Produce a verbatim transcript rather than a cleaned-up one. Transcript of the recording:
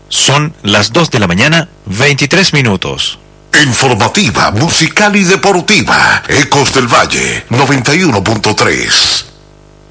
Son las dos de la mañana, veintitrés minutos. Informativa, musical y deportiva. Ecos del Valle, noventa y uno punto tres.